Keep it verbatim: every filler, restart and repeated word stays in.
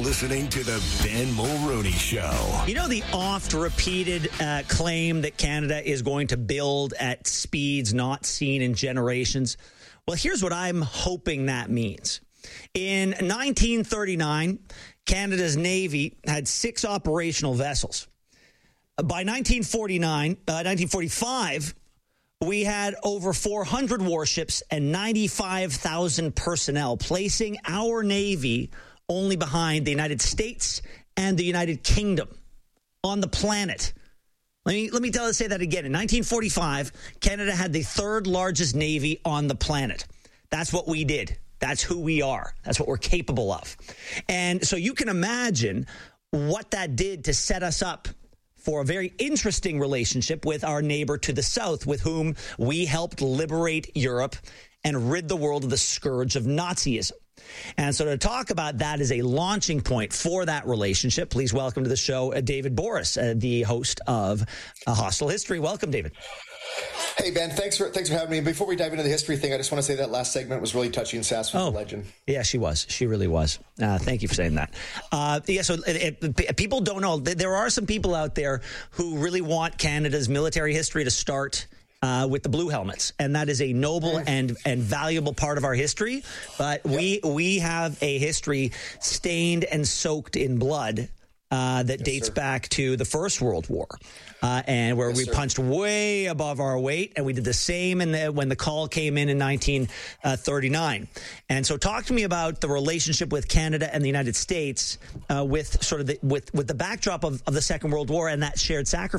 listening to the Ben Mulroney Show. You know the oft-repeated uh, claim that Canada is going to build at speeds not seen in generations? Well, here's what I'm hoping that means. In nineteen thirty-nine, Canada's Navy had six operational vessels. By nineteen forty-nine, uh, nineteen forty-five, we had over four hundred warships and ninety-five thousand personnel, placing our Navy only behind the United States and the United Kingdom on the planet. Let me, let me tell, say that again. In nineteen forty-five, Canada had the third largest Navy on the planet. That's what we did. That's who we are. That's what we're capable of. And so you can imagine what that did to set us up for a very interesting relationship with our neighbor to the south, with whom we helped liberate Europe and rid the world of the scourge of Nazism. And so to talk about that as a launching point for that relationship, please welcome to the show uh, David Boris, uh, the host of uh, Hostile History. Welcome, David. Hey, Ben, thanks for thanks for having me. Before we dive into the history thing, I just want to say that last segment was really touching. Sass was oh, a legend. Yeah, she was. She really was. Uh, thank you for saying that. Uh, yeah, so it, it, people don't know. There are some people out there who really want Canada's military history to start Uh, with the blue helmets, and that is a noble and and valuable part of our history. But yep. we we have a history stained and soaked in blood uh, that yes, dates sir. back to the First World War, uh, and where yes, we sir. punched way above our weight, and we did the same in the, when the call came in in nineteen thirty-nine. And so, talk to me about the relationship with Canada and the United States, uh, with sort of the, with with the backdrop of, of the Second World War and that shared sacrifice.